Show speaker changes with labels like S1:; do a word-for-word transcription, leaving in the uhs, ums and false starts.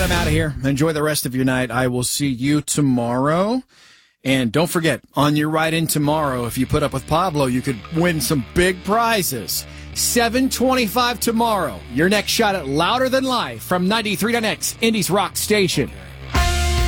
S1: I'm out of here. Enjoy the rest of your night. I will see you tomorrow. And don't forget, on your ride in tomorrow, if you put up with Pablo, you could win some big prizes. seven twenty-five tomorrow. Your next shot at Louder Than Life from ninety-three point X, Indy's Rock Station.